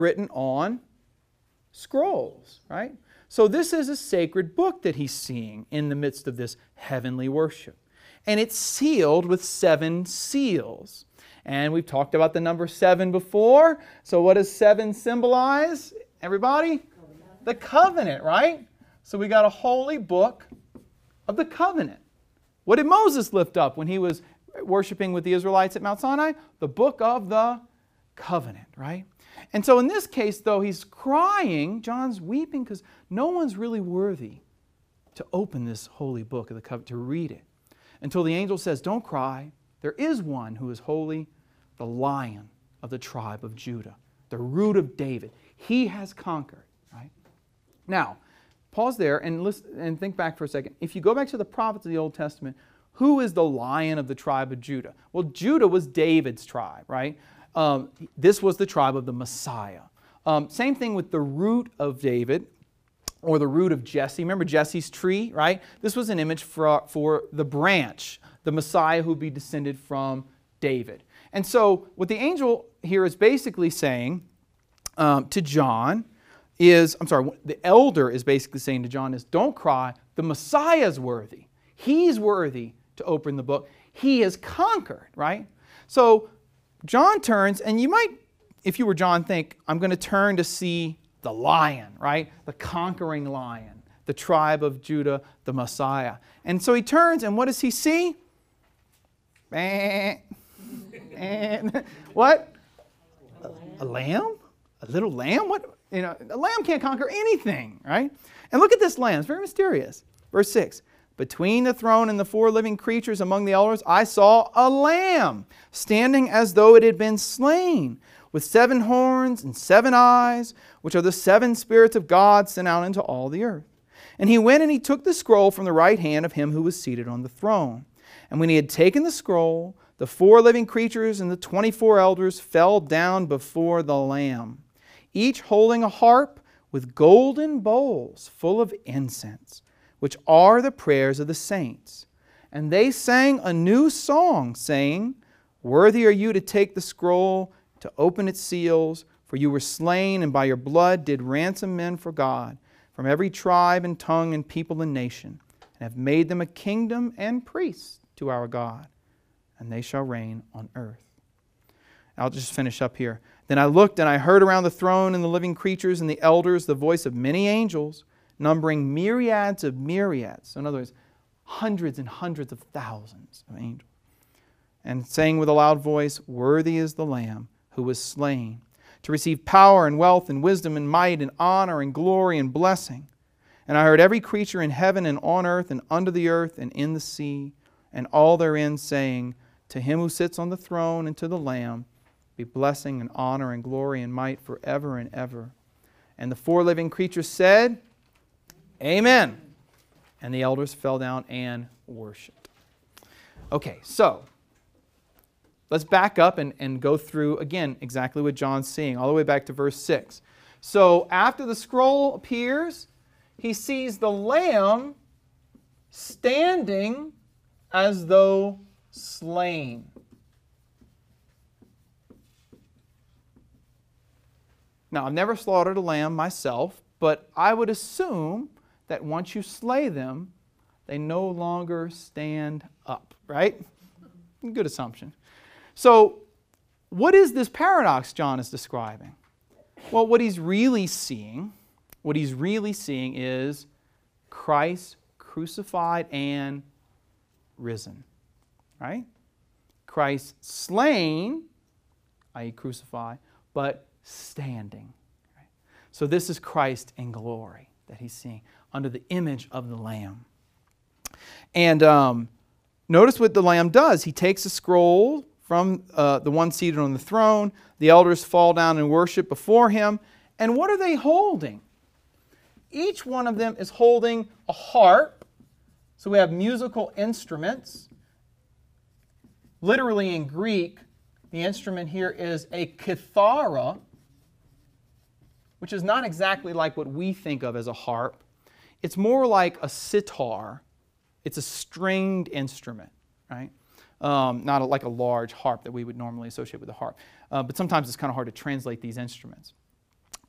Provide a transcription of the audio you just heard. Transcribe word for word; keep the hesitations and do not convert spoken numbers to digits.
written on scrolls, right? So this is a sacred book that he's seeing in the midst of this heavenly worship. And it's sealed with seven seals. And we've talked about the number seven before. So what does seven symbolize, everybody? Covenant. The covenant, right? So we got a holy book of the covenant. What did Moses lift up when he was worshiping with the Israelites at Mount Sinai? The book of the covenant, right? And so in this case, though, he's crying, John's weeping because no one's really worthy to open this holy book of the covenant, to read it. Until the angel says, don't cry. There is one who is holy, the Lion of the tribe of Judah, the root of David. He has conquered, right? Now, pause there and listen and think back for a second. If you go back to the prophets of the Old Testament, who is the Lion of the tribe of Judah? Well, Judah was David's tribe, right? Um, this was the tribe of the Messiah. Um, same thing with the root of David, or the root of Jesse. Remember Jesse's tree, right? This was an image for, for the branch, the Messiah who would be descended from David. And so what the angel here is basically saying um, to John is, I'm sorry, the elder is basically saying to John is, don't cry, the Messiah is worthy. He's worthy to open the book. He has conquered, right? So John turns, and you might, if you were John, think, I'm going to turn to see the lion, right? The conquering lion, the tribe of Judah, the Messiah. And so he turns, and what does he see? And what? A, a lamb? A little lamb? What? You know, a lamb can't conquer anything, right? And look at this lamb. It's very mysterious. Verse six. Between the throne and the four living creatures among the elders, I saw a lamb standing as though it had been slain, with seven horns and seven eyes, which are the seven spirits of God sent out into all the earth. And he went and he took the scroll from the right hand of him who was seated on the throne. And when he had taken the scroll, the four living creatures and the twenty-four elders fell down before the Lamb, each holding a harp with golden bowls full of incense, which are the prayers of the saints. And they sang a new song, saying, Worthy are you to take the scroll, to open its seals, for you were slain, and by your blood did ransom men for God, from every tribe and tongue and people and nation, and have made them a kingdom and priests to our God, and they shall reign on earth. I'll just finish up here. Then I looked, and I heard around the throne and the living creatures and the elders the voice of many angels, numbering myriads of myriads. So in other words, hundreds and hundreds of thousands of angels. And saying with a loud voice, Worthy is the Lamb who was slain, to receive power and wealth and wisdom and might and honor and glory and blessing. And I heard every creature in heaven and on earth and under the earth and in the sea, and all therein saying, To him who sits on the throne and to the Lamb be blessing and honor and glory and might forever and ever. And the four living creatures said, Amen. And the elders fell down and worshiped. Okay, so let's back up and, and go through, again, exactly what John's seeing, all the way back to verse six. So after the scroll appears, he sees the Lamb standing as though slain. Now, I've never slaughtered a lamb myself, but I would assume that once you slay them, they no longer stand up, right? Good assumption. So, what is this paradox John is describing? Well, what he's really seeing, what he's really seeing is Christ crucified and risen, right? Christ slain, that is crucified, but standing. Right? So this is Christ in glory that he's seeing under the image of the Lamb. And um, notice what the Lamb does. He takes a scroll from uh, the one seated on the throne. The elders fall down and worship before him. And what are they holding? Each one of them is holding a harp. So we have musical instruments. Literally in Greek, the instrument here is a kithara, which is not exactly like what we think of as a harp. It's more like a sitar. It's a stringed instrument, right? Um, not a, like a large harp that we would normally associate with a harp. Uh, but sometimes it's kind of hard to translate these instruments.